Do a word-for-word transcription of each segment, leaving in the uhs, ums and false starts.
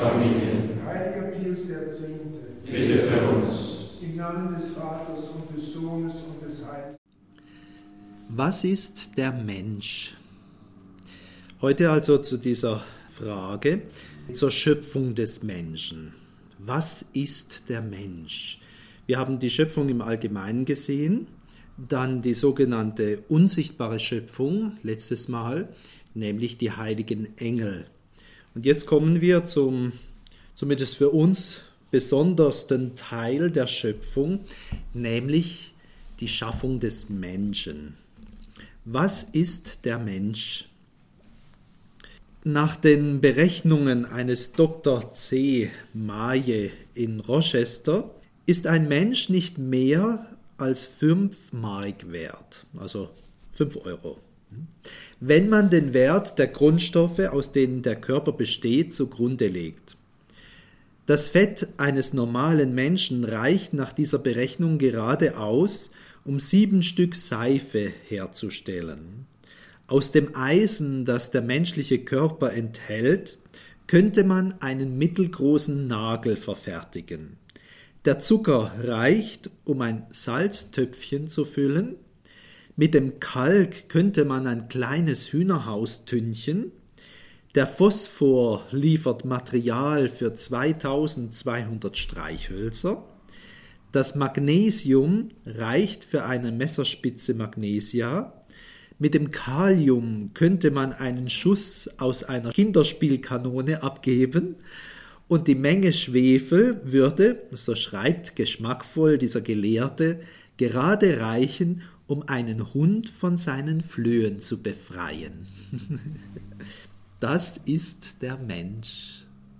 Familie. Heiliger Pius der Zehnte, Bitte für uns. im Namen des Vaters und des Sohnes und des Heiligen. Was ist der Mensch? Heute also zu dieser Frage zur Schöpfung des Menschen. Was ist der Mensch? Wir haben die Schöpfung im Allgemeinen gesehen, dann die sogenannte unsichtbare Schöpfung letztes Mal, nämlich die heiligen Engel. Und jetzt kommen wir zum, zumindest für uns, besondersten Teil der Schöpfung, nämlich die Schaffung des Menschen. Was ist der Mensch? Nach den Berechnungen eines Doktor C. Maye in Rochester ist ein Mensch nicht mehr als fünf Mark wert, also fünf Euro. Wenn man den Wert der Grundstoffe, aus denen der Körper besteht, zugrunde legt. Das Fett eines normalen Menschen reicht nach dieser Berechnung gerade aus, um sieben Stück Seife herzustellen. Aus dem Eisen, das der menschliche Körper enthält, könnte man einen mittelgroßen Nagel verfertigen. Der Zucker reicht, um ein Salztöpfchen zu füllen. Mit dem Kalk könnte man ein kleines Hühnerhaus tünchen. Der Phosphor liefert Material für zweitausendzweihundert Streichhölzer. Das Magnesium reicht für eine Messerspitze Magnesia. Mit dem Kalium könnte man einen Schuss aus einer Kinderspielkanone abgeben und die Menge Schwefel würde, so schreibt geschmackvoll dieser Gelehrte, gerade reichen, um einen Hund von seinen Flöhen zu befreien. Das ist der Mensch.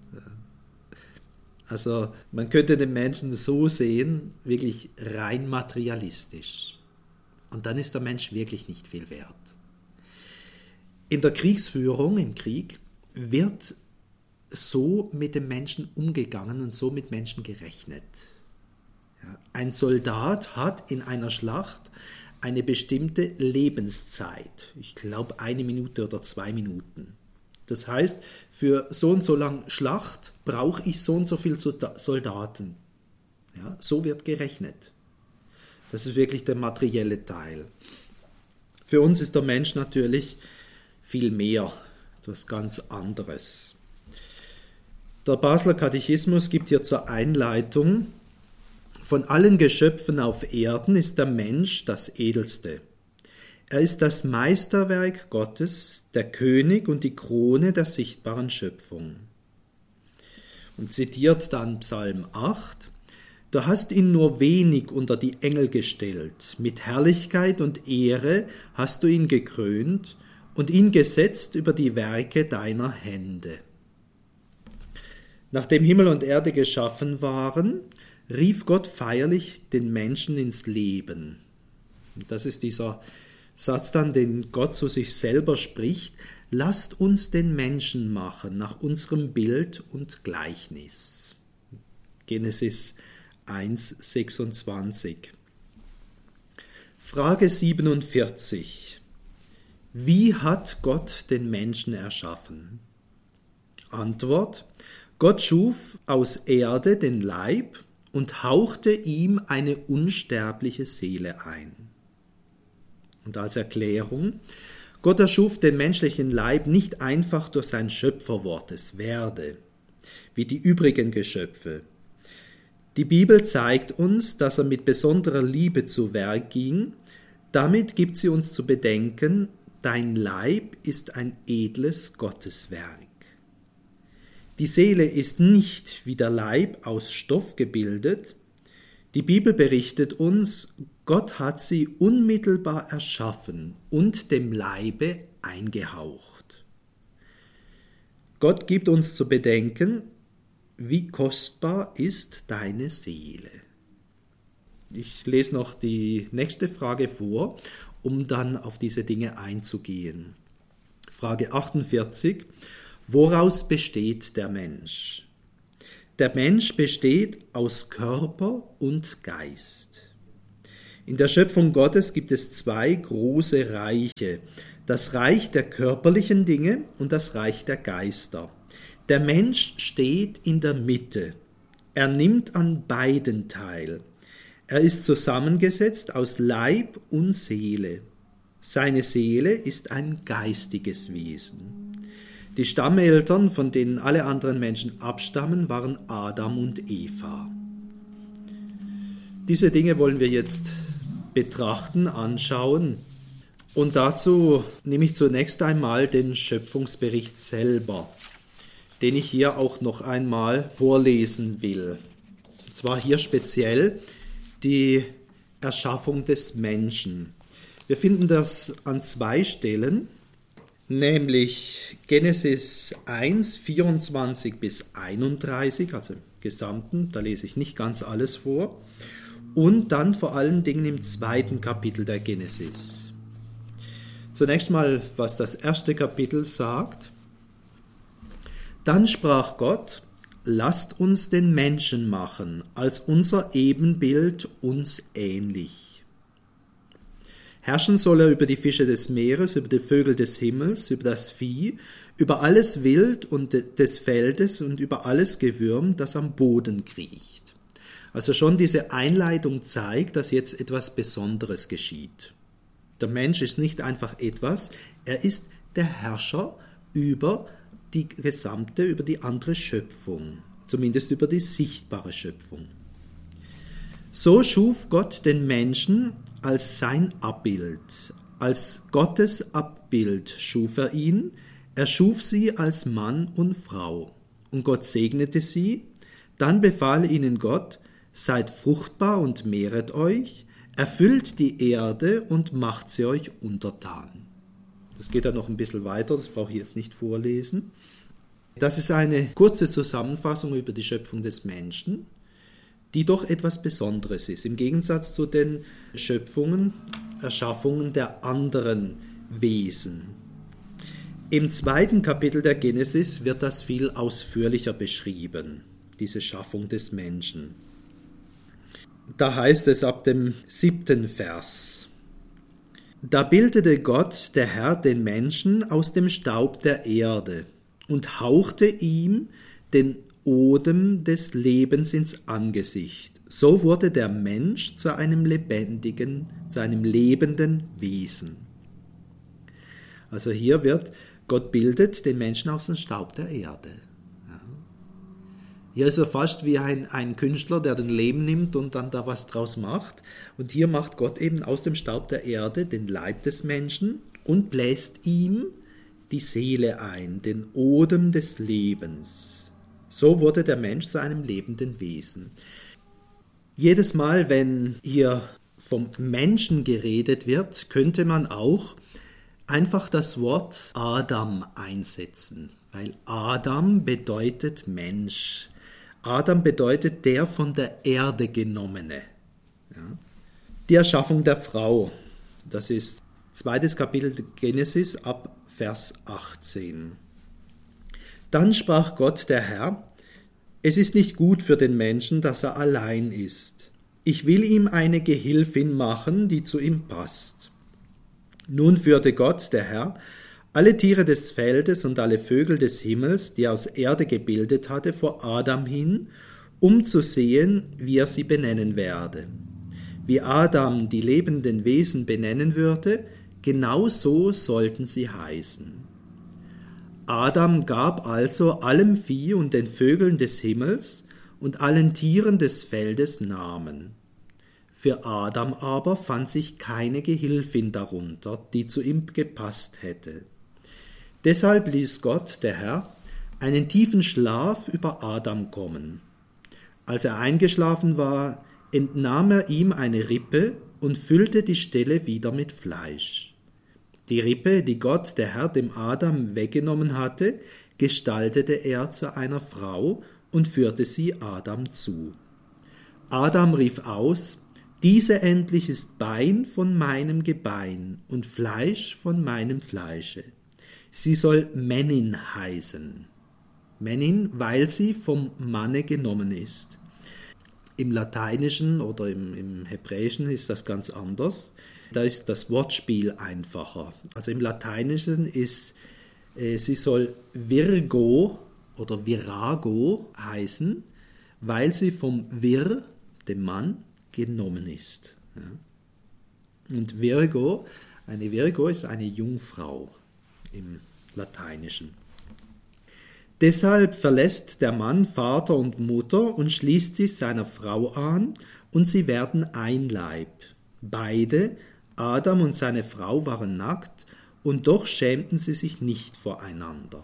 Also man könnte den Menschen so sehen, wirklich rein materialistisch. Und dann ist der Mensch wirklich nicht viel wert. In der Kriegsführung, im Krieg, wird so mit dem Menschen umgegangen und so mit Menschen gerechnet. Ja, ein Soldat hat in einer Schlacht eine bestimmte Lebenszeit. Ich glaube eine Minute oder zwei Minuten. Das heißt, für so und so lang Schlacht brauche ich so und so viele Soldaten. Ja, so wird gerechnet. Das ist wirklich der materielle Teil. Für uns ist der Mensch natürlich viel mehr, etwas ganz anderes. Der Basler Katechismus gibt hier zur Einleitung: Von allen Geschöpfen auf Erden ist der Mensch das edelste. Er ist das Meisterwerk Gottes, der König und die Krone der sichtbaren Schöpfung. Und zitiert dann Psalm acht: Du hast ihn nur wenig unter die Engel gestellt, mit Herrlichkeit und Ehre hast du ihn gekrönt und ihn gesetzt über die Werke deiner Hände. Nachdem Himmel und Erde geschaffen waren, rief Gott feierlich den Menschen ins Leben. Das ist dieser Satz dann, den Gott zu sich selber spricht: Lasst uns den Menschen machen nach unserem Bild und Gleichnis. Genesis eins sechsundzwanzig. Frage siebenundvierzig. Wie hat Gott den Menschen erschaffen? Antwort: Gott schuf aus Erde den Leib und hauchte ihm eine unsterbliche Seele ein. Und als Erklärung: Gott erschuf den menschlichen Leib nicht einfach durch sein Schöpferwort, es werde, wie die übrigen Geschöpfe. Die Bibel zeigt uns, dass er mit besonderer Liebe zu Werk ging. Damit gibt sie uns zu bedenken: Dein Leib ist ein edles Gotteswerk. Die Seele ist nicht wie der Leib aus Stoff gebildet. Die Bibel berichtet uns, Gott hat sie unmittelbar erschaffen und dem Leibe eingehaucht. Gott gibt uns zu bedenken, wie kostbar ist deine Seele. Ich lese noch die nächste Frage vor, um dann auf diese Dinge einzugehen. Frage achtundvierzig. Woraus besteht der Mensch? Der Mensch besteht aus Körper und Geist. In der Schöpfung Gottes gibt es zwei große Reiche, das Reich der körperlichen Dinge und das Reich der Geister. Der Mensch steht in der Mitte. Er nimmt an beiden teil. Er ist zusammengesetzt aus Leib und Seele. Seine Seele ist ein geistiges Wesen. Die Stammeltern, von denen alle anderen Menschen abstammen, waren Adam und Eva. Diese Dinge wollen wir jetzt betrachten, anschauen. Und dazu nehme ich zunächst einmal den Schöpfungsbericht selber, den ich hier auch noch einmal vorlesen will. Und zwar hier speziell die Erschaffung des Menschen. Wir finden das an zwei Stellen, nämlich Genesis eins, vierundzwanzig bis einunddreißig, also im Gesamten, da lese ich nicht ganz alles vor, und dann vor allen Dingen im zweiten Kapitel der Genesis. Zunächst mal, was das erste Kapitel sagt. Dann sprach Gott: Lasst uns den Menschen machen, als unser Ebenbild uns ähnlich. Herrschen soll er über die Fische des Meeres, über die Vögel des Himmels, über das Vieh, über alles Wild und des Feldes und über alles Gewürm, das am Boden kriecht. Also schon diese Einleitung zeigt, dass jetzt etwas Besonderes geschieht. Der Mensch ist nicht einfach etwas, er ist der Herrscher über die gesamte, über die andere Schöpfung, zumindest über die sichtbare Schöpfung. So schuf Gott den Menschen als sein Abbild, als Gottes Abbild schuf er ihn, er schuf sie als Mann und Frau. Und Gott segnete sie, dann befahl ihnen Gott: Seid fruchtbar und mehret euch, erfüllt die Erde und macht sie euch untertan. Das geht dann noch ein bisschen weiter, das brauche ich jetzt nicht vorlesen. Das ist eine kurze Zusammenfassung über die Schöpfung des Menschen, die doch etwas Besonderes ist, im Gegensatz zu den Schöpfungen, Erschaffungen der anderen Wesen. Im zweiten Kapitel der Genesis wird das viel ausführlicher beschrieben, diese Schaffung des Menschen. Da heißt es ab dem siebten Vers: Da bildete Gott, der Herr, den Menschen aus dem Staub der Erde und hauchte ihm den Odem des Lebens ins Angesicht. So wurde der Mensch zu einem lebendigen, zu einem lebenden Wesen. Also hier wird, Gott bildet den Menschen aus dem Staub der Erde. Ja. Hier ist er fast wie ein, ein Künstler, der den Lehm nimmt und dann da was draus macht. Und hier macht Gott eben aus dem Staub der Erde den Leib des Menschen und bläst ihm die Seele ein, den Odem des Lebens. So wurde der Mensch zu einem lebenden Wesen. Jedes Mal, wenn hier vom Menschen geredet wird, könnte man auch einfach das Wort Adam einsetzen, weil Adam bedeutet Mensch. Adam bedeutet der von der Erde genommene. Ja. Die Erschaffung der Frau, das ist zweites Kapitel der Genesis ab Vers achtzehn. Dann sprach Gott, der Herr: Es ist nicht gut für den Menschen, dass er allein ist. Ich will ihm eine Gehilfin machen, die zu ihm passt. Nun führte Gott, der Herr, alle Tiere des Feldes und alle Vögel des Himmels, die er aus Erde gebildet hatte, vor Adam hin, um zu sehen, wie er sie benennen werde. Wie Adam die lebenden Wesen benennen würde, genau so sollten sie heißen. Adam gab also allem Vieh und den Vögeln des Himmels und allen Tieren des Feldes Namen. Für Adam aber fand sich keine Gehilfin darunter, die zu ihm gepasst hätte. Deshalb ließ Gott, der Herr, einen tiefen Schlaf über Adam kommen. Als er eingeschlafen war, entnahm er ihm eine Rippe und füllte die Stelle wieder mit Fleisch. Die Rippe, die Gott, der Herr, dem Adam weggenommen hatte, gestaltete er zu einer Frau und führte sie Adam zu. Adam rief aus: Diese endlich ist Bein von meinem Gebein und Fleisch von meinem Fleische. Sie soll Männin heißen. Männin, weil sie vom Manne genommen ist. Im Lateinischen oder im, im Hebräischen ist das ganz anders. Da ist das Wortspiel einfacher. Also im Lateinischen ist, äh, sie soll Virgo oder Virago heißen, weil sie vom Vir, dem Mann, genommen ist. Ja. Und Virgo, eine Virgo ist eine Jungfrau im Lateinischen. Deshalb verlässt der Mann Vater und Mutter und schließt sich seiner Frau an, und sie werden ein Leib. Beide, Adam und seine Frau, waren nackt, und doch schämten sie sich nicht voreinander.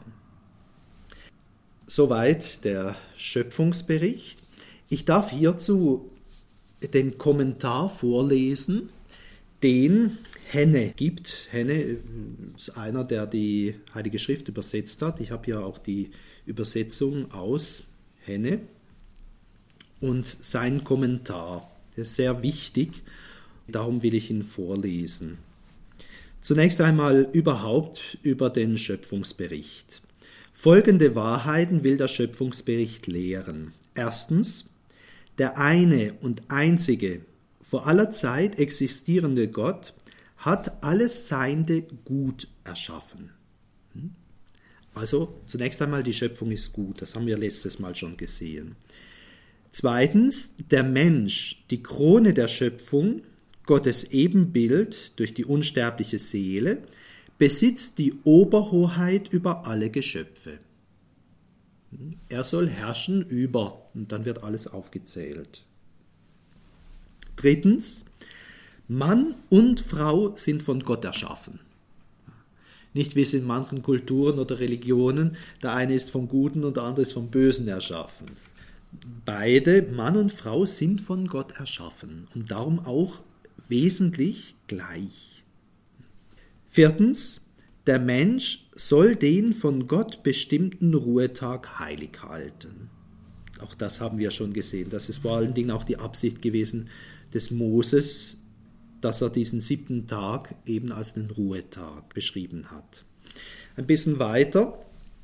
Soweit der Schöpfungsbericht. Ich darf hierzu den Kommentar vorlesen, den Henne gibt. Henne ist einer, der die Heilige Schrift übersetzt hat. Ich habe hier auch die Übersetzung aus Henne. Und sein Kommentar, der ist sehr wichtig, darum will ich ihn vorlesen. Zunächst einmal überhaupt über den Schöpfungsbericht. Folgende Wahrheiten will der Schöpfungsbericht lehren. Erstens, der eine und einzige, vor aller Zeit existierende Gott hat alles Seiende gut erschaffen. Also zunächst einmal, die Schöpfung ist gut, das haben wir letztes Mal schon gesehen. Zweitens, der Mensch, die Krone der Schöpfung, Gottes Ebenbild durch die unsterbliche Seele, besitzt die Oberhoheit über alle Geschöpfe. Er soll herrschen über, und dann wird alles aufgezählt. Drittens, Mann und Frau sind von Gott erschaffen. Nicht wie es in manchen Kulturen oder Religionen, der eine ist vom Guten und der andere ist vom Bösen erschaffen. Beide, Mann und Frau, sind von Gott erschaffen und darum auch wesentlich gleich. Viertens, der Mensch soll den von Gott bestimmten Ruhetag heilig halten. Auch das haben wir schon gesehen. Das ist vor allen Dingen auch die Absicht gewesen des Moses, dass er diesen siebten Tag eben als einen Ruhetag beschrieben hat. Ein bisschen weiter.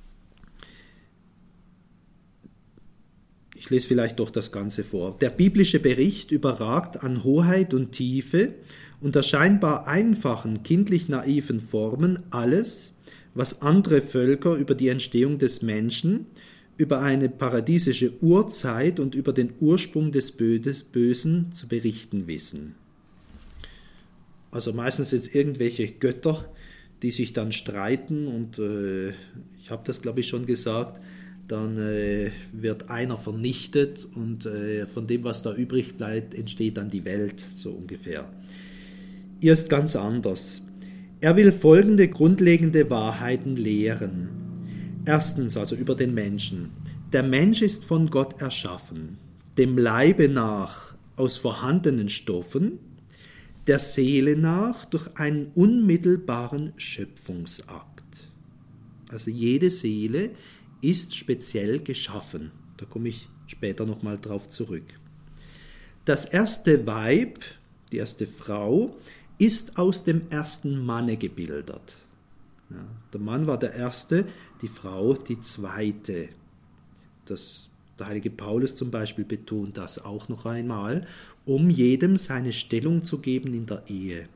Ich lese vielleicht doch das Ganze vor. Der biblische Bericht überragt an Hoheit und Tiefe unter scheinbar einfachen, kindlich naiven Formen alles, was andere Völker über die Entstehung des Menschen, über eine paradiesische Urzeit und über den Ursprung des Bösen zu berichten wissen. Also meistens jetzt irgendwelche Götter, die sich dann streiten und äh, ich habe das glaube ich schon gesagt, dann äh, wird einer vernichtet und äh, von dem, was da übrig bleibt, entsteht dann die Welt, so ungefähr. Ihr ist ganz anders. Er will folgende grundlegende Wahrheiten lehren. Erstens, also über den Menschen. Der Mensch ist von Gott erschaffen, dem Leibe nach aus vorhandenen Stoffen, der Seele nach durch einen unmittelbaren Schöpfungsakt. Also jede Seele ist speziell geschaffen. Da komme ich später nochmal drauf zurück. Das erste Weib, die erste Frau, ist aus dem ersten Manne gebildet. Ja, der Mann war der erste, die Frau die zweite. Das, der heilige Paulus zum Beispiel betont das auch noch einmal, um jedem seine Stellung zu geben in der Ehe.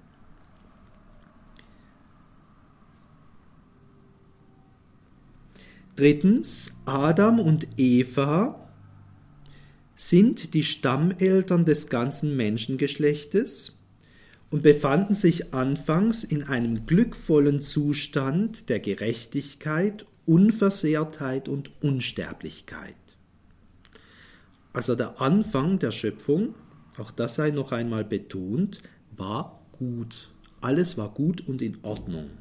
Drittens, Adam und Eva sind die Stammeltern des ganzen Menschengeschlechtes und befanden sich anfangs in einem glückvollen Zustand der Gerechtigkeit, Unversehrtheit und Unsterblichkeit. Also der Anfang der Schöpfung, auch das sei noch einmal betont, war gut. Alles war gut und in Ordnung.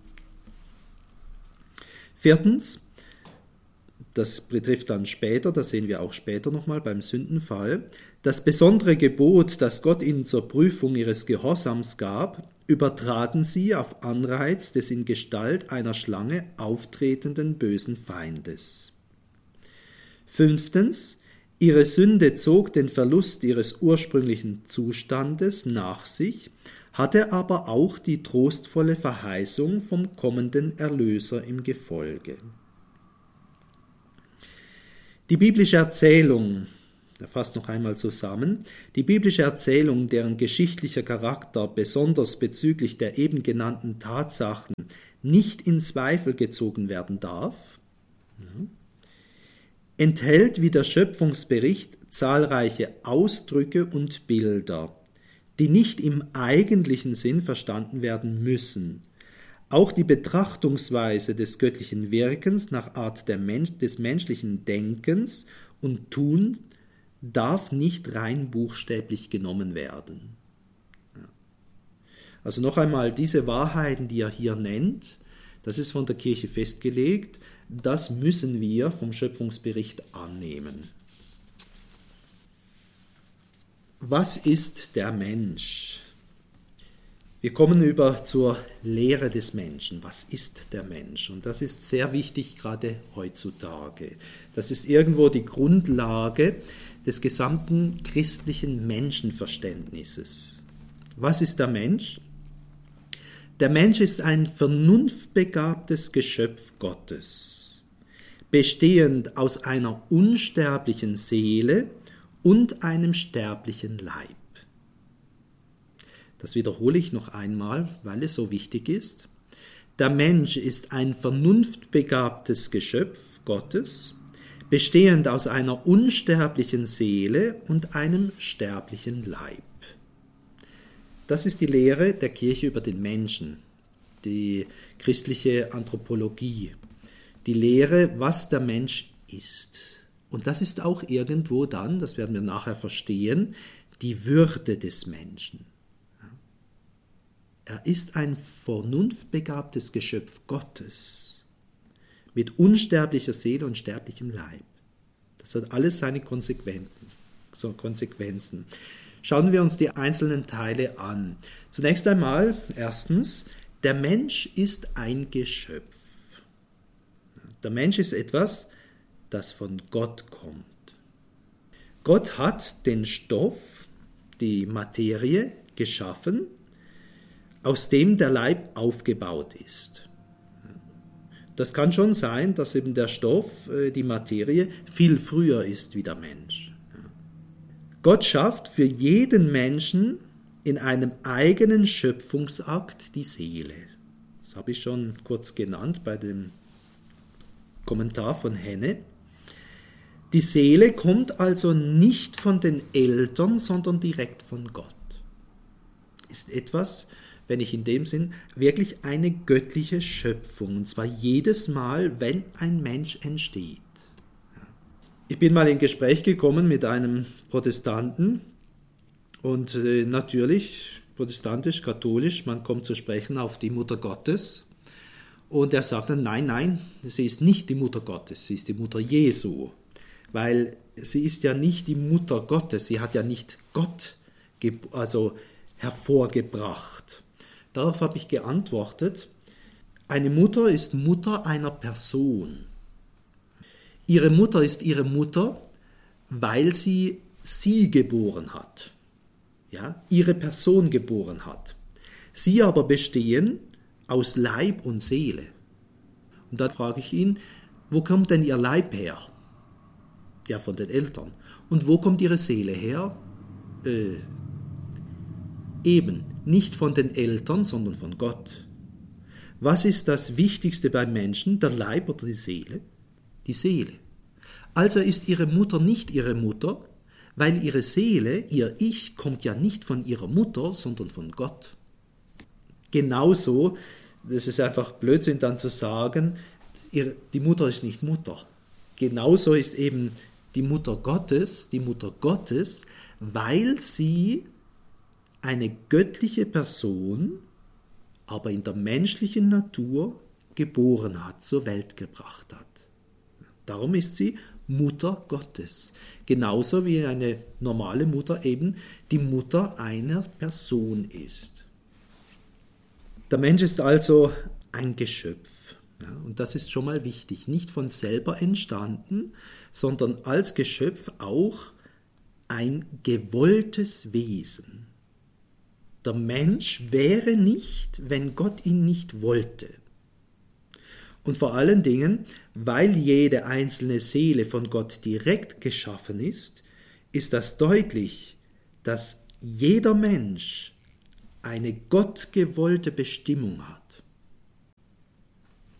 Viertens, das betrifft dann später, das sehen wir auch später nochmal beim Sündenfall, das besondere Gebot, das Gott ihnen zur Prüfung ihres Gehorsams gab, übertraten sie auf Anreiz des in Gestalt einer Schlange auftretenden bösen Feindes. Fünftens, ihre Sünde zog den Verlust ihres ursprünglichen Zustandes nach sich, hatte aber auch die trostvolle Verheißung vom kommenden Erlöser im Gefolge. Die biblische Erzählung, er fasst noch einmal zusammen, die biblische Erzählung, deren geschichtlicher Charakter besonders bezüglich der eben genannten Tatsachen nicht in Zweifel gezogen werden darf, enthält wie der Schöpfungsbericht zahlreiche Ausdrücke und Bilder, die nicht im eigentlichen Sinn verstanden werden müssen. Auch die Betrachtungsweise des göttlichen Wirkens nach Art der Mensch, des menschlichen Denkens und Tuns darf nicht rein buchstäblich genommen werden. Also noch einmal, diese Wahrheiten, die er hier nennt, das ist von der Kirche festgelegt, das müssen wir vom Schöpfungsbericht annehmen. Was ist der Mensch? Wir kommen über zur Lehre des Menschen. Was ist der Mensch? Und das ist sehr wichtig, gerade heutzutage. Das ist irgendwo die Grundlage des gesamten christlichen Menschenverständnisses. Was ist der Mensch? Der Mensch ist ein vernunftbegabtes Geschöpf Gottes, bestehend aus einer unsterblichen Seele und einem sterblichen Leib. Das wiederhole ich noch einmal, weil es so wichtig ist. Der Mensch ist ein vernunftbegabtes Geschöpf Gottes, bestehend aus einer unsterblichen Seele und einem sterblichen Leib. Das ist die Lehre der Kirche über den Menschen, die christliche Anthropologie, die Lehre, was der Mensch ist. Und das ist auch irgendwo dann, das werden wir nachher verstehen, die Würde des Menschen. Er ist ein vernunftbegabtes Geschöpf Gottes mit unsterblicher Seele und sterblichem Leib. Das hat alles seine Konsequenzen. Schauen wir uns die einzelnen Teile an. Zunächst einmal, erstens, der Mensch ist ein Geschöpf. Der Mensch ist etwas, das von Gott kommt. Gott hat den Stoff, die Materie geschaffen, aus dem der Leib aufgebaut ist. Das kann schon sein, dass eben der Stoff, die Materie, viel früher ist wie der Mensch. Gott schafft für jeden Menschen in einem eigenen Schöpfungsakt die Seele. Das habe ich schon kurz genannt bei dem Kommentar von Henne. Die Seele kommt also nicht von den Eltern, sondern direkt von Gott. Ist etwas, wenn ich in dem Sinn, wirklich eine göttliche Schöpfung. Und zwar jedes Mal, wenn ein Mensch entsteht. Ich bin mal in Gespräch gekommen mit einem Protestanten und äh, natürlich protestantisch, katholisch, man kommt zu sprechen auf die Mutter Gottes und er sagt dann, nein, nein, sie ist nicht die Mutter Gottes, sie ist die Mutter Jesu, weil sie ist ja nicht die Mutter Gottes, sie hat ja nicht Gott also hervorgebracht. Darauf habe ich geantwortet, eine Mutter ist Mutter einer Person. Ihre Mutter ist ihre Mutter, weil sie sie geboren hat, ja, ihre Person geboren hat. Sie aber bestehen aus Leib und Seele. Und da frage ich ihn, wo kommt denn ihr Leib her? Ja, von den Eltern. Und wo kommt ihre Seele her? Äh, eben, nicht von den Eltern, sondern von Gott. Was ist das Wichtigste beim Menschen, der Leib oder die Seele? Die Seele. Also ist ihre Mutter nicht ihre Mutter, weil ihre Seele, ihr Ich, kommt ja nicht von ihrer Mutter, sondern von Gott. Genauso, das ist einfach Blödsinn dann zu sagen, die Mutter ist nicht Mutter. Genauso ist eben die Mutter Gottes, die Mutter Gottes, weil sie eine göttliche Person, aber in der menschlichen Natur geboren hat, zur Welt gebracht hat. Darum ist sie Mutter Gottes. Genauso wie eine normale Mutter eben die Mutter einer Person ist. Der Mensch ist also ein Geschöpf. Ja, und das ist schon mal wichtig. Nicht von selber entstanden, sondern als Geschöpf auch ein gewolltes Wesen. Der Mensch wäre nicht, wenn Gott ihn nicht wollte. Und vor allen Dingen, weil jede einzelne Seele von Gott direkt geschaffen ist, ist das deutlich, dass jeder Mensch eine gottgewollte Bestimmung hat.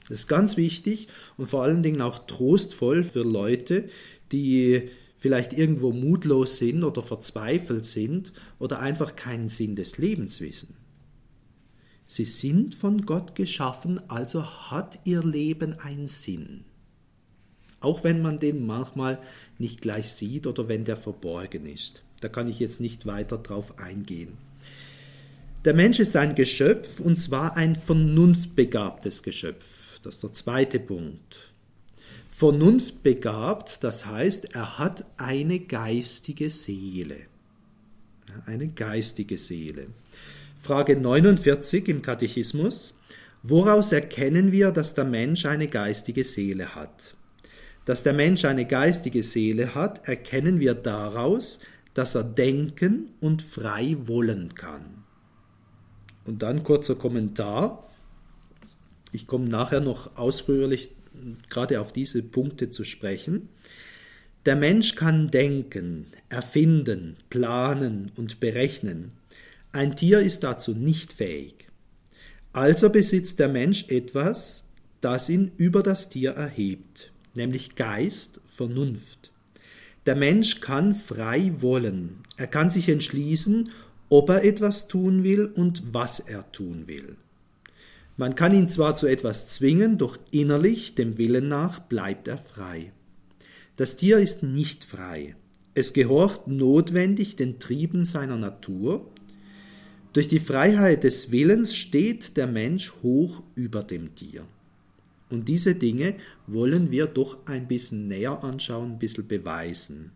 Das ist ganz wichtig und vor allen Dingen auch trostvoll für Leute, die vielleicht irgendwo mutlos sind oder verzweifelt sind oder einfach keinen Sinn des Lebens wissen. Sie sind von Gott geschaffen, also hat ihr Leben einen Sinn. Auch wenn man den manchmal nicht gleich sieht oder wenn der verborgen ist. Da kann ich jetzt nicht weiter drauf eingehen. Der Mensch ist ein Geschöpf, und zwar ein vernunftbegabtes Geschöpf. Das ist der zweite Punkt. Vernunftbegabt, das heißt, er hat eine geistige Seele. Ja, eine geistige Seele. Frage neunundvierzig im Katechismus. Woraus erkennen wir, dass der Mensch eine geistige Seele hat? Dass der Mensch eine geistige Seele hat, erkennen wir daraus, dass er denken und frei wollen kann. Und dann kurzer Kommentar. Ich komme nachher noch ausführlich gerade auf diese Punkte zu sprechen. Der Mensch kann denken, erfinden, planen und berechnen. Ein Tier ist dazu nicht fähig. Also besitzt der Mensch etwas, das ihn über das Tier erhebt, nämlich Geist, Vernunft. Der Mensch kann frei wollen. Er kann sich entschließen, ob er etwas tun will und was er tun will. Man kann ihn zwar zu etwas zwingen, doch innerlich, dem Willen nach, bleibt er frei. Das Tier ist nicht frei. Es gehorcht notwendig den Trieben seiner Natur. Durch die Freiheit des Willens steht der Mensch hoch über dem Tier. Und diese Dinge wollen wir doch ein bisschen näher anschauen, ein bisschen beweisen.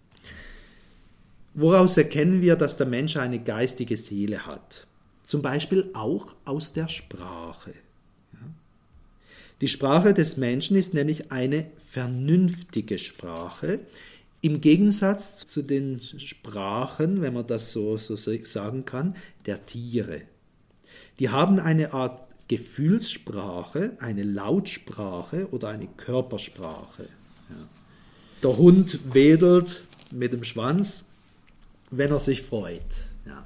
Woraus erkennen wir, dass der Mensch eine geistige Seele hat? Zum Beispiel auch aus der Sprache. Die Sprache des Menschen ist nämlich eine vernünftige Sprache, im Gegensatz zu den Sprachen, wenn man das so, so sagen kann, der Tiere. Die haben eine Art Gefühlssprache, eine Lautsprache oder eine Körpersprache. Ja. Der Hund wedelt mit dem Schwanz, wenn er sich freut. Ja.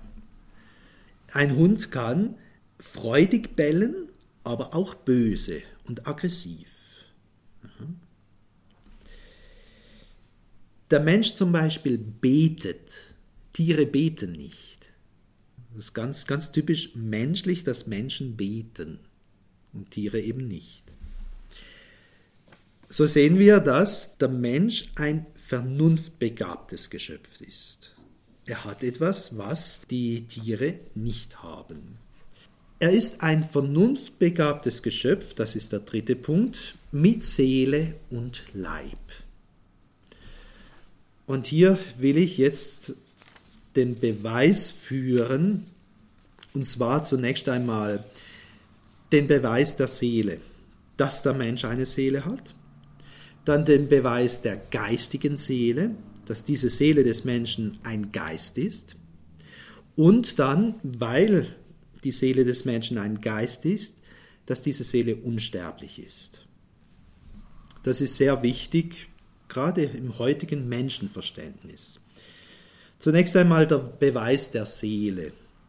Ein Hund kann freudig bellen, aber auch böse und aggressiv. Ja. Der Mensch zum Beispiel betet, Tiere beten nicht. Das ist ganz, ganz typisch menschlich, dass Menschen beten und Tiere eben nicht. So sehen wir, dass der Mensch ein vernunftbegabtes Geschöpf ist. Er hat etwas, was die Tiere nicht haben. Er ist ein vernunftbegabtes Geschöpf, das ist der dritte Punkt, mit Seele und Leib. Und hier will ich jetzt den Beweis führen, und zwar zunächst einmal den Beweis der Seele, dass der Mensch eine Seele hat, dann den Beweis der geistigen Seele, dass diese Seele des Menschen ein Geist ist, und dann, weil die Seele des Menschen ein Geist ist, dass diese Seele unsterblich ist. Das ist sehr wichtig, gerade im heutigen Menschenverständnis. Zunächst einmal der Beweis der Seele.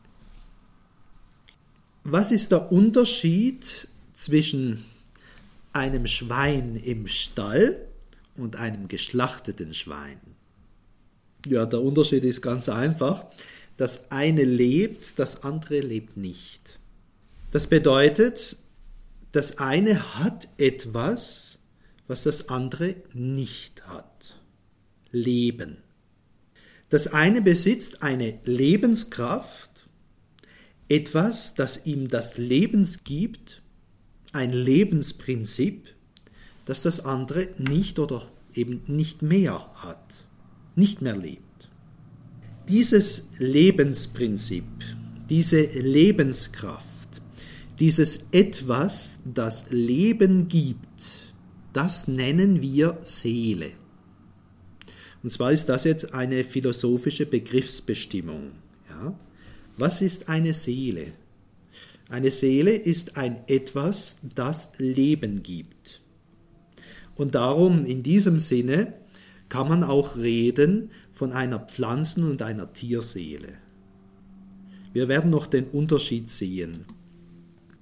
Was ist der Unterschied zwischen einem Schwein im Stall und einem geschlachteten Schwein? Ja, der Unterschied ist ganz einfach. Das eine lebt, das andere lebt nicht. Das bedeutet, das eine hat etwas, was das andere nicht hat. Leben. Das eine besitzt eine Lebenskraft, etwas, das ihm das Leben gibt, ein Lebensprinzip, das das andere nicht oder eben nicht mehr hat, nicht mehr lebt. Dieses Lebensprinzip, diese Lebenskraft, dieses Etwas, das Leben gibt, das nennen wir Seele. Und zwar ist das jetzt eine philosophische Begriffsbestimmung. Ja? Was ist eine Seele? Eine Seele ist ein Etwas, das Leben gibt. Und darum, in diesem Sinne, kann man auch reden von einer Pflanzen- und einer Tierseele. Wir werden noch den Unterschied sehen.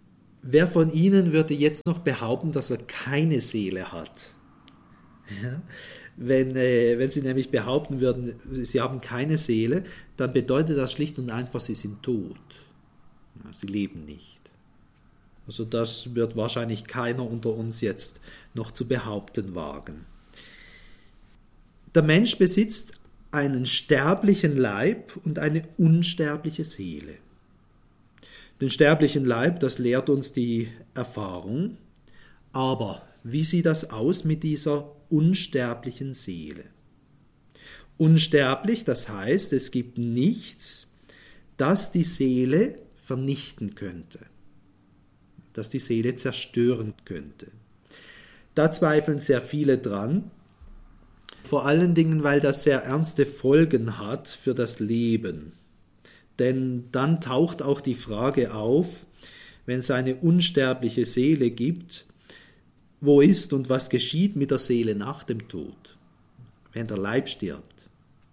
wer von Ihnen würde jetzt noch behaupten, dass er keine Seele hat? Ja? Wenn, äh, wenn Sie nämlich behaupten würden, Sie haben keine Seele, dann bedeutet das schlicht und einfach, Sie sind tot. Ja, Sie leben nicht. Also das wird wahrscheinlich keiner unter uns jetzt noch zu behaupten wagen. Der Mensch besitzt einen sterblichen Leib und eine unsterbliche Seele. Den sterblichen Leib, das lehrt uns die Erfahrung. Aber wie sieht das aus mit dieser unsterblichen Seele? Unsterblich, das heißt, es gibt nichts, das die Seele vernichten könnte, das die Seele zerstören könnte. Da zweifeln sehr viele dran, vor allen Dingen, weil das sehr ernste Folgen hat für das Leben. Denn dann taucht auch die Frage auf, wenn es eine unsterbliche Seele gibt, wo ist und was geschieht mit der Seele nach dem Tod, wenn der Leib stirbt.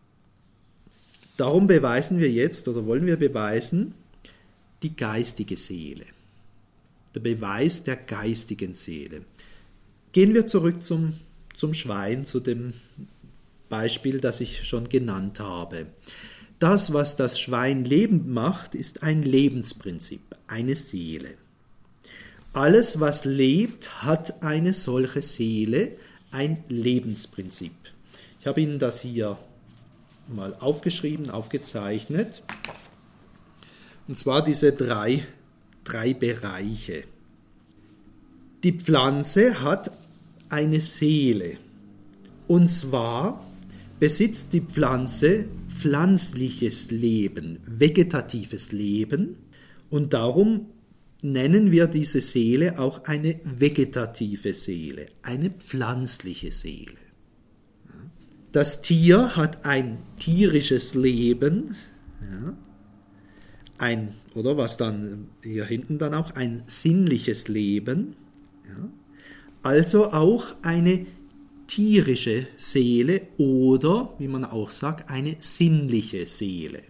Darum beweisen wir jetzt, oder wollen wir beweisen, die geistige Seele. Der Beweis der geistigen Seele. Gehen wir zurück zum, zum Schwein, zu dem Beispiel, das ich schon genannt habe. Das, was das Schwein lebend macht, ist ein Lebensprinzip, eine Seele. Alles, was lebt, hat eine solche Seele, ein Lebensprinzip. Ich habe Ihnen das hier mal aufgeschrieben, aufgezeichnet. Und zwar diese drei, drei Bereiche. Die Pflanze hat eine Seele. Und zwar besitzt die Pflanze pflanzliches Leben, vegetatives Leben. Und darum nennen wir diese Seele auch eine vegetative Seele, eine pflanzliche Seele. Das Tier hat ein tierisches Leben, ja, ein, oder was dann hier hinten dann auch ein sinnliches Leben, ja, also auch eine tierische Seele oder, wie man auch sagt, eine sinnliche Seele.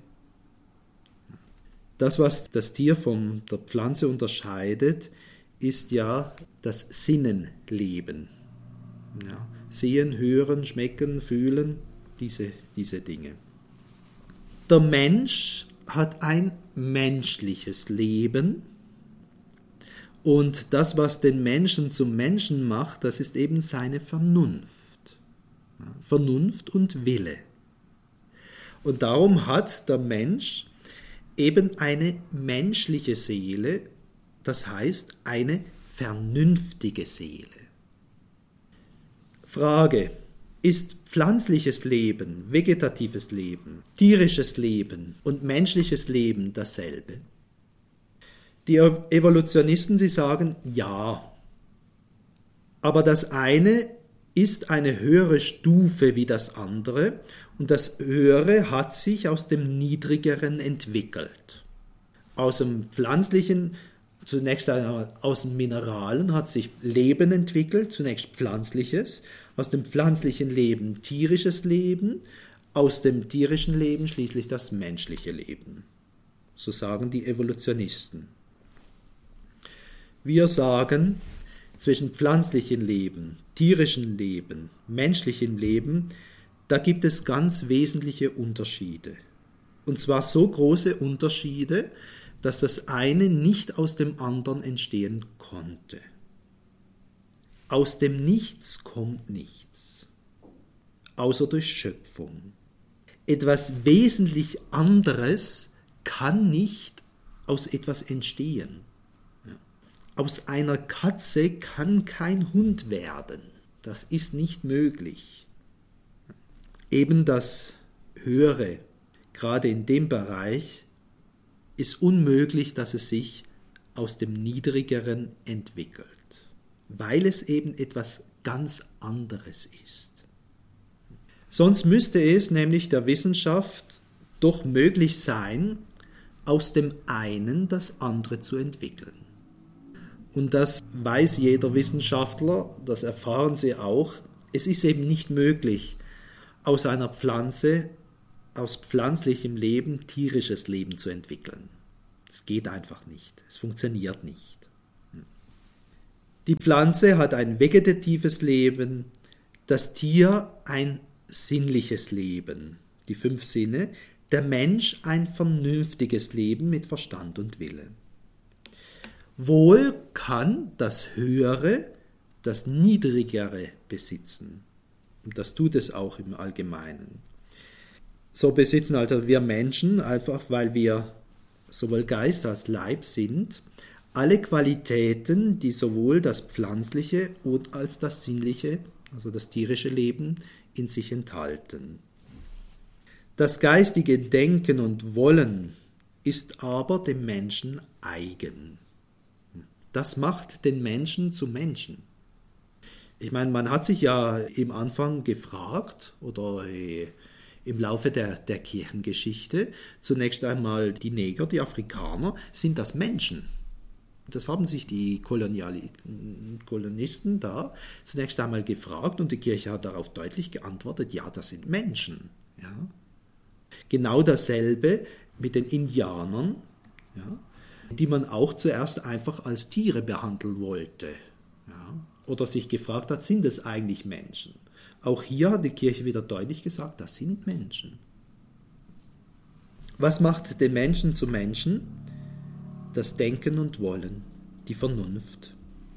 Das, was das Tier von der Pflanze unterscheidet, ist ja das Sinnenleben. Ja, sehen, hören, schmecken, fühlen, diese, diese Dinge. Der Mensch hat ein menschliches Leben und das, was den Menschen zum Menschen macht, das ist eben seine Vernunft. Ja, Vernunft und Wille. Und darum hat der Mensch eben eine menschliche Seele, das heißt eine vernünftige Seele. Frage: Ist pflanzliches Leben, vegetatives Leben, tierisches Leben und menschliches Leben dasselbe? Die Evolutionisten, sie sagen ja. Aber das eine ist eine höhere Stufe wie das andere und das Höhere hat sich aus dem Niedrigeren entwickelt. Aus dem Pflanzlichen, zunächst einmal aus den Mineralen hat sich Leben entwickelt, zunächst pflanzliches, aus dem pflanzlichen Leben tierisches Leben, aus dem tierischen Leben schließlich das menschliche Leben. So sagen die Evolutionisten. Wir sagen, zwischen pflanzlichem Leben, tierischem Leben, menschlichem Leben, da gibt es ganz wesentliche Unterschiede. Und zwar so große Unterschiede, dass das eine nicht aus dem anderen entstehen konnte. Aus dem Nichts kommt nichts, außer durch Schöpfung. Etwas wesentlich anderes kann nicht aus etwas entstehen. Aus einer Katze kann kein Hund werden. Das ist nicht möglich. Eben das Höhere, gerade in dem Bereich, ist unmöglich, dass es sich aus dem Niedrigeren entwickelt, weil es eben etwas ganz anderes ist. Sonst müsste es nämlich der Wissenschaft doch möglich sein, aus dem einen das andere zu entwickeln. Und das weiß jeder Wissenschaftler, das erfahren sie auch. Es ist eben nicht möglich, aus einer Pflanze, aus pflanzlichem Leben, tierisches Leben zu entwickeln. Es geht einfach nicht. Es funktioniert nicht. Die Pflanze hat ein vegetatives Leben, das Tier ein sinnliches Leben, die fünf Sinne, der Mensch ein vernünftiges Leben mit Verstand und Wille. Wohl kann das Höhere das Niedrigere besitzen. Und das tut es auch im Allgemeinen. So besitzen also wir Menschen, einfach weil wir sowohl Geist als Leib sind, alle Qualitäten, die sowohl das pflanzliche als das sinnliche, also das tierische Leben, in sich enthalten. Das geistige Denken und Wollen ist aber dem Menschen eigen. Das macht den Menschen zu Menschen. Ich meine, man hat sich ja im Anfang gefragt, oder im Laufe der, der Kirchengeschichte, zunächst einmal die Neger, die Afrikaner, sind das Menschen? Das haben sich die Koloniali- Kolonisten da zunächst einmal gefragt und die Kirche hat darauf deutlich geantwortet, ja, das sind Menschen. Ja. Genau dasselbe mit den Indianern, ja, die man auch zuerst einfach als Tiere behandeln wollte. Ja. Oder sich gefragt hat, sind es eigentlich Menschen? Auch hier hat die Kirche wieder deutlich gesagt, das sind Menschen. Was macht den Menschen zu Menschen? Das Denken und Wollen, die Vernunft.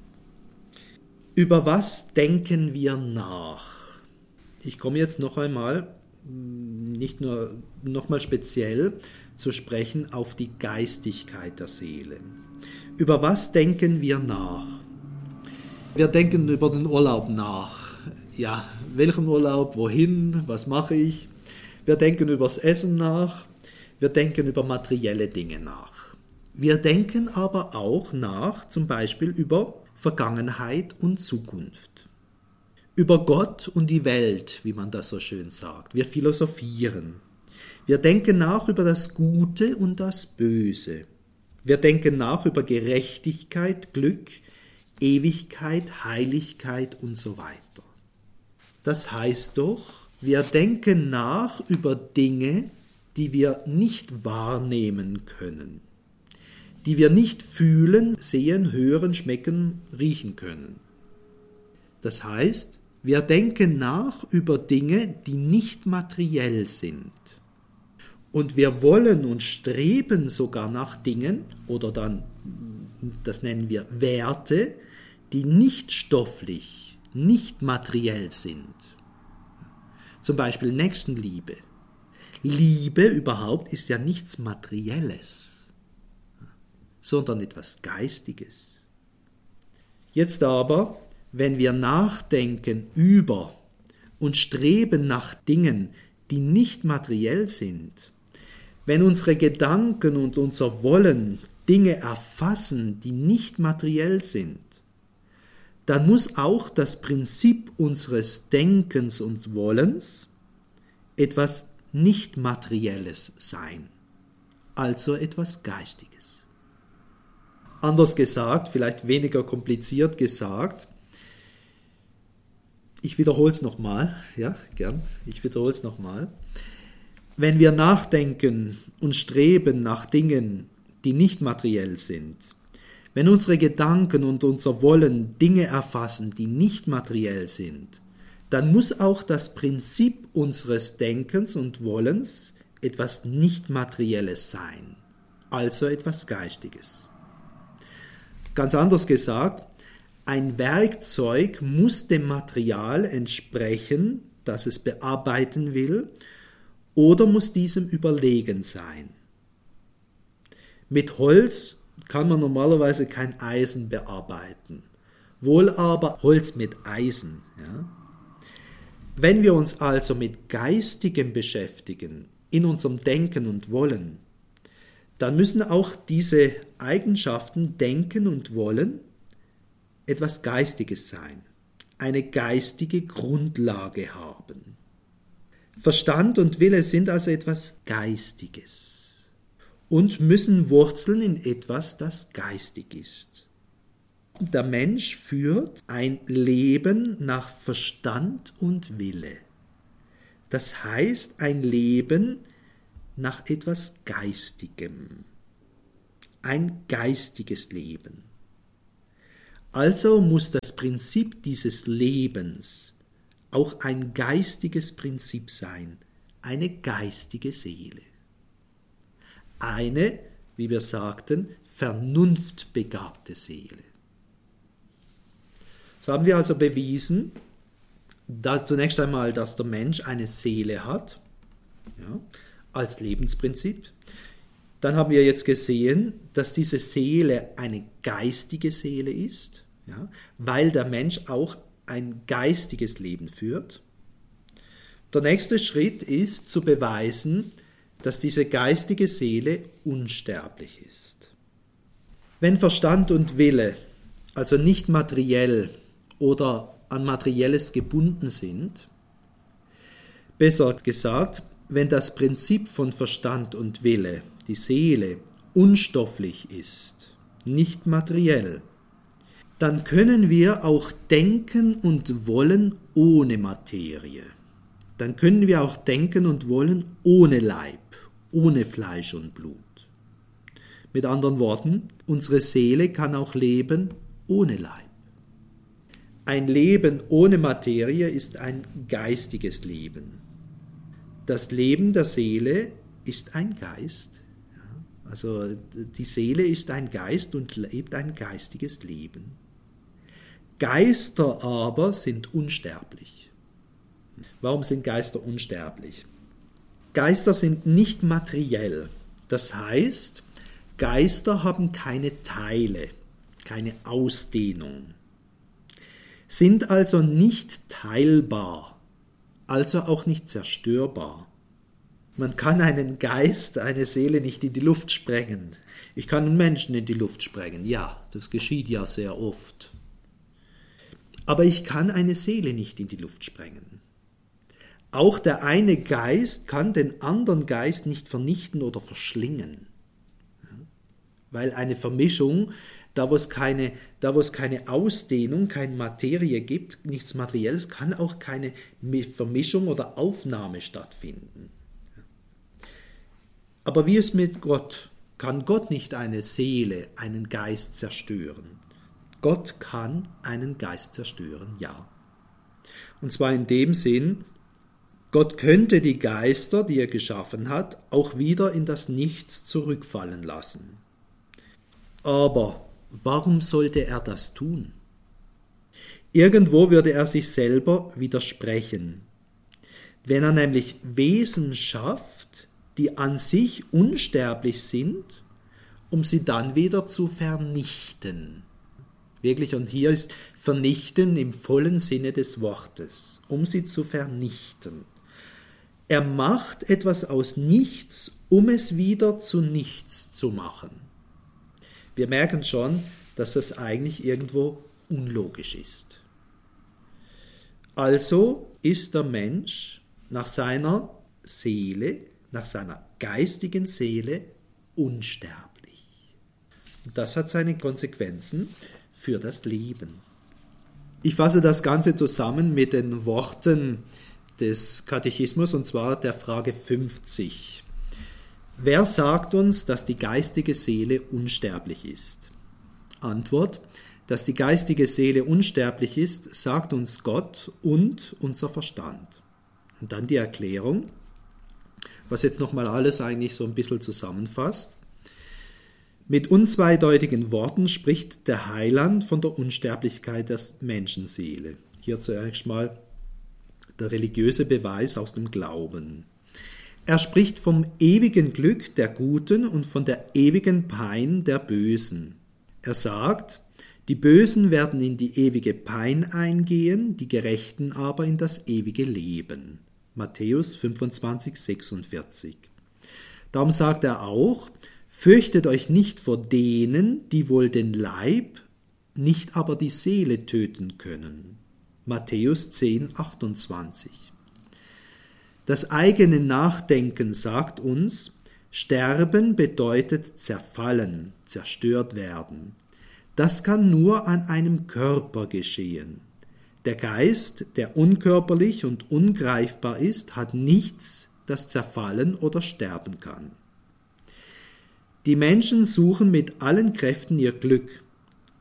Über was denken wir nach? Ich komme jetzt noch einmal, nicht nur noch mal speziell zu sprechen auf die Geistigkeit der Seele. Über was denken wir nach? Wir denken über den Urlaub nach. Ja, welchen Urlaub, wohin, was mache ich? Wir denken über das Essen nach. Wir denken über materielle Dinge nach. Wir denken aber auch nach, zum Beispiel über Vergangenheit und Zukunft. Über Gott und die Welt, wie man das so schön sagt. Wir philosophieren. Wir denken nach über das Gute und das Böse. Wir denken nach über Gerechtigkeit, Glück, Ewigkeit, Heiligkeit und so weiter. Das heißt doch, wir denken nach über Dinge, die wir nicht wahrnehmen können, die wir nicht fühlen, sehen, hören, schmecken, riechen können. Das heißt, wir denken nach über Dinge, die nicht materiell sind. Und wir wollen und streben sogar nach Dingen, oder dann, das nennen wir Werte, die nicht stofflich, nicht materiell sind. Zum Beispiel Nächstenliebe. Liebe überhaupt ist ja nichts Materielles, sondern etwas Geistiges. Jetzt aber, wenn wir nachdenken über und streben nach Dingen, die nicht materiell sind, wenn unsere Gedanken und unser Wollen Dinge erfassen, die nicht materiell sind, dann muss auch das Prinzip unseres Denkens und Wollens etwas nicht Materielles sein, also etwas Geistiges. Anders gesagt, vielleicht weniger kompliziert gesagt, ich wiederhole es nochmal, ja, gern, ich wiederhole es nochmal. Wenn wir nachdenken und streben nach Dingen, die nicht materiell sind, wenn unsere Gedanken und unser Wollen Dinge erfassen, die nicht materiell sind, dann muss auch das Prinzip unseres Denkens und Wollens etwas nicht Materielles sein, also etwas Geistiges. Ganz anders gesagt, ein Werkzeug muss dem Material entsprechen, das es bearbeiten will, oder muss diesem überlegen sein. Mit Holz kann man normalerweise kein Eisen bearbeiten, wohl aber Holz mit Eisen. Ja? Wenn wir uns also mit Geistigem beschäftigen, in unserem Denken und Wollen, dann müssen auch diese Eigenschaften Denken und Wollen etwas Geistiges sein, eine geistige Grundlage haben. Verstand und Wille sind also etwas Geistiges und müssen wurzeln in etwas, das geistig ist. Der Mensch führt ein Leben nach Verstand und Wille. Das heißt, ein Leben nach etwas Geistigem. Ein geistiges Leben. Also muss das Prinzip dieses Lebens auch ein geistiges Prinzip sein, eine geistige Seele. Eine, wie wir sagten, vernunftbegabte Seele. So haben wir also bewiesen, dass zunächst einmal, dass der Mensch eine Seele hat, ja, als Lebensprinzip. Dann haben wir jetzt gesehen, dass diese Seele eine geistige Seele ist, ja, weil der Mensch auch ein geistiges Leben führt. Der nächste Schritt ist zu beweisen, dass diese geistige Seele unsterblich ist. Wenn Verstand und Wille also nicht materiell oder an Materielles gebunden sind, besser gesagt, wenn das Prinzip von Verstand und Wille, die Seele, unstofflich ist, nicht materiell, dann können wir auch denken und wollen ohne Materie. Dann können wir auch denken und wollen ohne Leib, ohne Fleisch und Blut. Mit anderen Worten, unsere Seele kann auch leben ohne Leib. Ein Leben ohne Materie ist ein geistiges Leben. Das Leben der Seele ist ein Geist. Also die Seele ist ein Geist und lebt ein geistiges Leben. Geister aber sind unsterblich. Warum sind Geister unsterblich? Geister sind nicht materiell. Das heißt, Geister haben keine Teile, keine Ausdehnung, sind also nicht teilbar, also auch nicht zerstörbar. Man kann einen Geist, eine Seele nicht in die Luft sprengen. Ich kann einen Menschen in die Luft sprengen, ja, das geschieht ja sehr oft. Aber ich kann eine Seele nicht in die Luft sprengen. Auch der eine Geist kann den anderen Geist nicht vernichten oder verschlingen. Weil eine Vermischung, da wo es keine, da wo es keine Ausdehnung, keine Materie gibt, nichts Materielles, kann auch keine Vermischung oder Aufnahme stattfinden. Aber wie ist mit Gott? Kann Gott nicht eine Seele, einen Geist zerstören? Gott kann einen Geist zerstören, ja. Und zwar in dem Sinn, Gott könnte die Geister, die er geschaffen hat, auch wieder in das Nichts zurückfallen lassen. Aber warum sollte er das tun? Irgendwo würde er sich selber widersprechen. Wenn er nämlich Wesen schafft, die an sich unsterblich sind, um sie dann wieder zu vernichten. Wirklich, und hier ist vernichten im vollen Sinne des Wortes, um sie zu vernichten. Er macht etwas aus nichts, um es wieder zu nichts zu machen. Wir merken schon, dass das eigentlich irgendwo unlogisch ist. Also ist der Mensch nach seiner Seele, nach seiner geistigen Seele unsterblich. Und das hat seine Konsequenzen für das Leben. Ich fasse das Ganze zusammen mit den Worten des Katechismus, und zwar der Frage fünfzig. Wer sagt uns, dass die geistige Seele unsterblich ist? Antwort: Dass die geistige Seele unsterblich ist, sagt uns Gott und unser Verstand. Und dann die Erklärung, was jetzt nochmal alles eigentlich so ein bisschen zusammenfasst. Mit unzweideutigen Worten spricht der Heiland von der Unsterblichkeit der Menschenseele. Hier zuerst mal der religiöse Beweis aus dem Glauben. Er spricht vom ewigen Glück der Guten und von der ewigen Pein der Bösen. Er sagt, die Bösen werden in die ewige Pein eingehen, die Gerechten aber in das ewige Leben. Matthäus fünfundzwanzig, sechsundvierzig. Darum sagt er auch, fürchtet euch nicht vor denen, die wohl den Leib, nicht aber die Seele töten können. Matthäus zehn, achtundzwanzig. Das eigene Nachdenken sagt uns, Sterben bedeutet zerfallen, zerstört werden. Das kann nur an einem Körper geschehen. Der Geist, der unkörperlich und ungreifbar ist, hat nichts, das zerfallen oder sterben kann. Die Menschen suchen mit allen Kräften ihr Glück,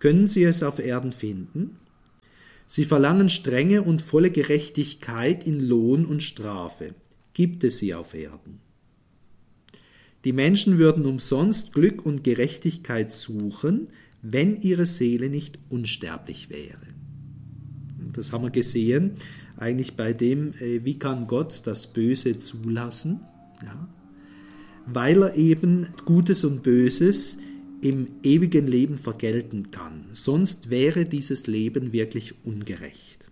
Können Sie es auf Erden finden? Sie verlangen strenge und volle Gerechtigkeit in Lohn und Strafe. Gibt es sie auf Erden? Die Menschen würden umsonst Glück und Gerechtigkeit suchen, wenn ihre Seele nicht unsterblich wäre. Das haben wir gesehen, eigentlich bei dem, wie kann Gott das Böse zulassen? Ja. Weil er eben Gutes und Böses im ewigen Leben vergelten kann. Sonst wäre dieses Leben wirklich ungerecht.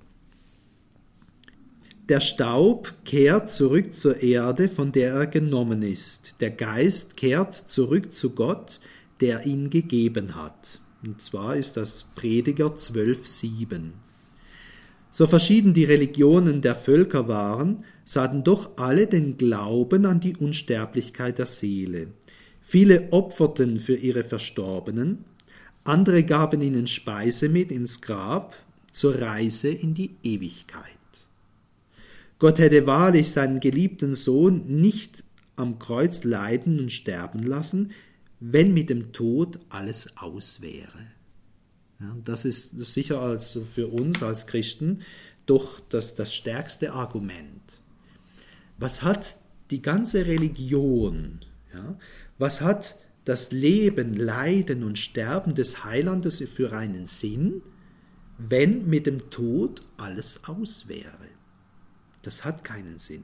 Der Staub kehrt zurück zur Erde, von der er genommen ist. Der Geist kehrt zurück zu Gott, der ihn gegeben hat. Und zwar ist das Prediger zwölf sieben. So verschieden die Religionen der Völker waren, so hatten doch alle den Glauben an die Unsterblichkeit der Seele. Viele opferten für ihre Verstorbenen, andere gaben ihnen Speise mit ins Grab zur Reise in die Ewigkeit. Gott hätte wahrlich seinen geliebten Sohn nicht am Kreuz leiden und sterben lassen, wenn mit dem Tod alles aus wäre. Ja, das ist sicher als für uns als Christen doch das, das stärkste Argument. Was hat die ganze Religion, ja, was hat das Leben, Leiden und Sterben des Heilandes für einen Sinn, wenn mit dem Tod alles aus wäre? Das hat keinen Sinn.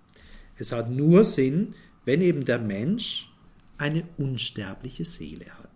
Es hat nur Sinn, wenn eben der Mensch eine unsterbliche Seele hat.